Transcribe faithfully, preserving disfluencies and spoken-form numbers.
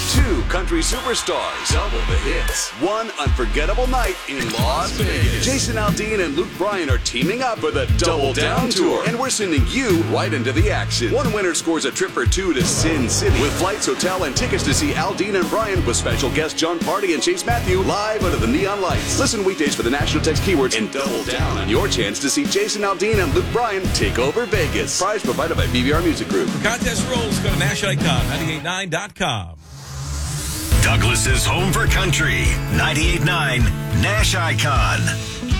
Two country superstars. Double the hits. One unforgettable night in Las Vegas. Jason Aldean and Luke Bryan are teaming up for the Double Down Tour. And we're sending you right into the action. One winner scores a trip for two to Sin City with flights, hotel, and tickets to see Aldean and Bryan with special guests John Party and Chase Matthew live under the neon lights. Listen weekdays for the National Text keywords and double down on your chance to see Jason Aldean and Luke Bryan take over Vegas. Prize provided by B V R Music Group. For contest rules, go to Nash Icon ninety-eight nine dot com. Douglas's home for country, ninety-eight nine Nash Icon.